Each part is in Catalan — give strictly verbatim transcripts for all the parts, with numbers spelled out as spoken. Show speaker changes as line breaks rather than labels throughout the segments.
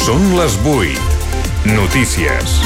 Són les vuit. Notícies.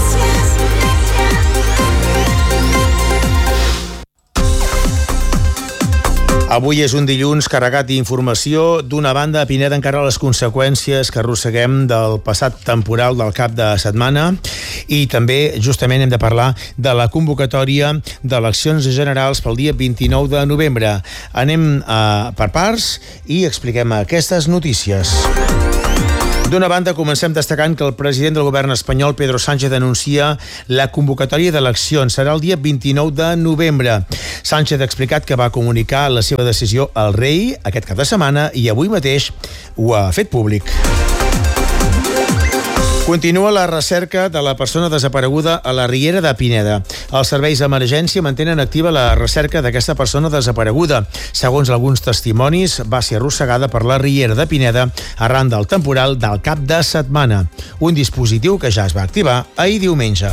Avui és un dilluns carregat d'informació. D'una banda, a Pineda encara les conseqüències que arrosseguem del passat temporal del cap de setmana, i també justament hem de parlar de la convocatòria d'eleccions generals pel dia vint-i-nou de novembre. Anem a, per parts i expliquem aquestes notícies. D'una banda, comencem destacant que el president del govern espanyol, Pedro Sánchez, anuncia la convocatòria d'eleccions. Serà el dia vint-i-nou de novembre. Sánchez ha explicat que va comunicar la seva decisió al rei aquest cap de setmana i avui mateix ho ha fet públic. Continua la recerca de la persona desapareguda a la Riera de Pineda. Els serveis d'emergència mantenen activa la recerca d'aquesta persona desapareguda. Segons alguns testimonis, va ser arrossegada per la Riera de Pineda arran del temporal del cap de setmana. Un dispositiu que ja es va activar ahir diumenge.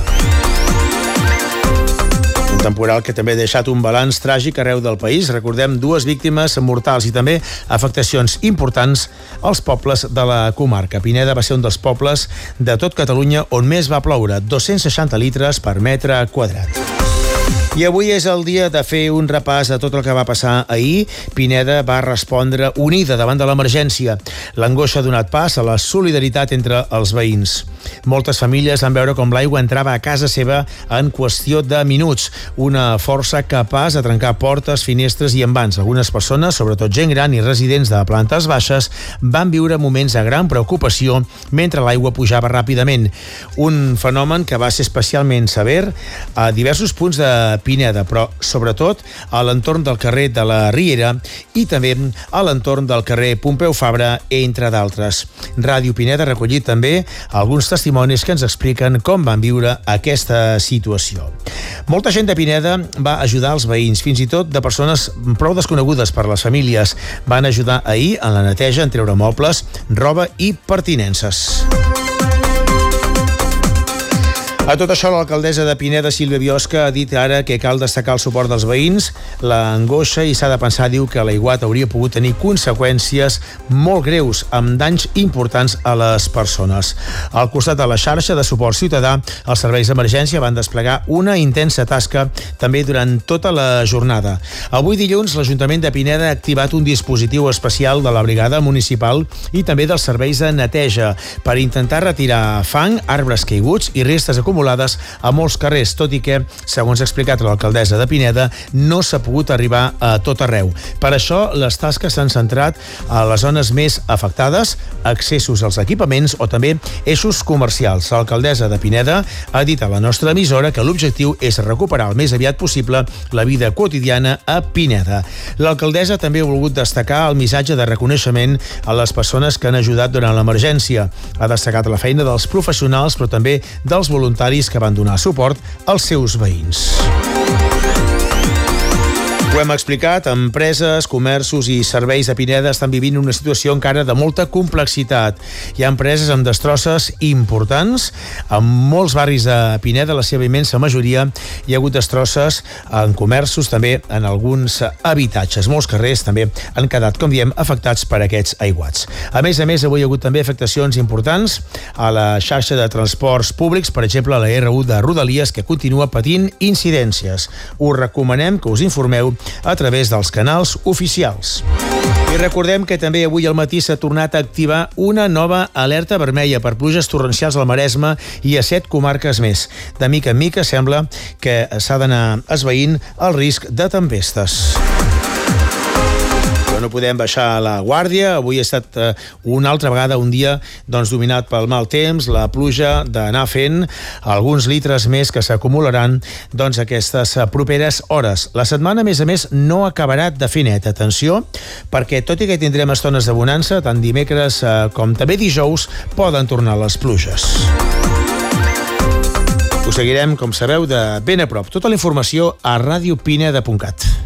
Un temporal que també ha deixat un balanç tràgic arreu del país. Recordem dues víctimes mortals i també afectacions importants als pobles de la comarca. Pineda va ser un dels pobles de tot Catalunya on més va ploure, dos-cents seixanta litres per metre quadrat. I avui és el dia de fer un repàs de tot el que va passar ahir. Pineda va respondre unida davant de l'emergència. L'angoixa ha donat pas a la solidaritat entre els veïns. Moltes famílies van veure com l'aigua entrava a casa seva en qüestió de minuts. Una força capaç de trencar portes, finestres i envans. Algunes persones, sobretot gent gran i residents de plantes baixes, van viure moments de gran preocupació mentre l'aigua pujava ràpidament. Un fenomen que va ser especialment sever a diversos punts de Pineda, però sobretot a l'entorn del carrer de la Riera i també a l'entorn del carrer Pompeu Fabra, entre d'altres. Ràdio Pineda ha recollit també alguns testimonis que ens expliquen com van viure aquesta situació. Molta gent de Pineda va ajudar els veïns, fins i tot de persones prou desconegudes per les famílies. Van ajudar ahir en la neteja, en treure mobles, roba i pertinences. A tot això, l'alcaldessa de Pineda, Sílvia Biosca, ha dit ara que cal destacar el suport dels veïns, l'angoixa, i s'ha de pensar, diu, que l'aiguat hauria pogut tenir conseqüències molt greus, amb danys importants a les persones. Al costat de la xarxa de suport ciutadà, els serveis d'emergència van desplegar una intensa tasca també durant tota la jornada. Avui dilluns, l'Ajuntament de Pineda ha activat un dispositiu especial de la brigada municipal i també dels serveis de neteja per intentar retirar fang, arbres caiguts i restes acumulades a molts carrers, tot i que, segons ha explicat l'alcaldessa de Pineda, no s'ha pogut arribar a tot arreu. Per això, les tasques s'han centrat a les zones més afectades, accessos als equipaments o també eixos comercials. L'alcaldessa de Pineda ha dit a la nostra emissora que l'objectiu és recuperar el més aviat possible la vida quotidiana a Pineda. L'alcaldessa també ha volgut destacar el missatge de reconeixement a les persones que han ajudat durant l'emergència. Ha destacat la feina dels professionals, però també dels voluntaris que van donar suport als seus veïns. Ho hem explicat, empreses, comerços i serveis de Pineda estan vivint una situació encara de molta complexitat. Hi ha empreses amb destrosses importants. En molts barris de Pineda, la seva immensa majoria, hi ha hagut destrosses en comerços, també en alguns habitatges. Molts carrers també han quedat, com diem, afectats per aquests aiguats. A més a més, avui hi ha hagut també afectacions importants a la xarxa de transports públics, per exemple, a la erre u de Rodalies, que continua patint incidències. Us recomanem que us informeu a través dels canals oficials. I recordem que també avui al matí s'ha tornat a activar una nova alerta vermella per pluges torrencials al Maresme i a set comarques més. De mica en mica sembla que s'ha d'anar esvaint el risc de tempestes. No podem baixar la guàrdia. Avui ha estat eh, una altra vegada un dia doncs, dominat pel mal temps, la pluja d'anar fent alguns litres més que s'acumularan doncs, aquestes properes hores. La setmana, a més a més, no acabarà de fer net. Atenció, perquè tot i que tindrem estones de bonança, tant dimecres eh, com també dijous, poden tornar les pluges. Us seguirem, com sabeu, de ben a prop. Tota la informació a radiopineda punt cat.